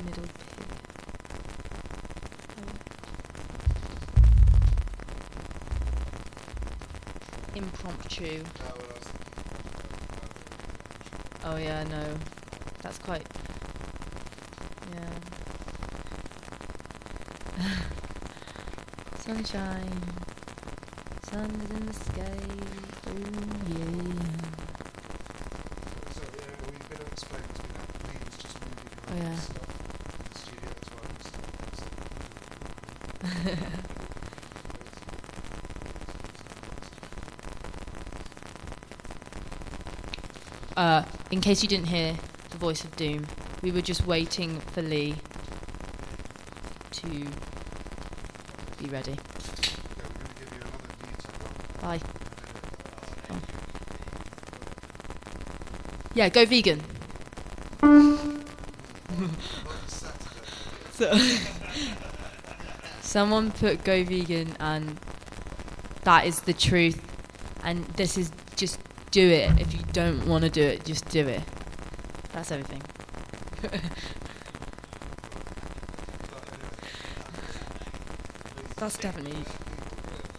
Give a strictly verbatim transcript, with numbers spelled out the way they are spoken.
middle pig. Impromptu. Oh yeah, no. That's quite... Yeah. Sunshine. Sun is in the sky. Oh yeah. Oh yeah. uh, in case you didn't hear the voice of doom, we were just waiting for Lee to be ready. Bye. Oh. Yeah, go vegan. So someone put go vegan, and that is the truth. And this is just do it. If you don't want to do it, just do it. That's everything. That's definitely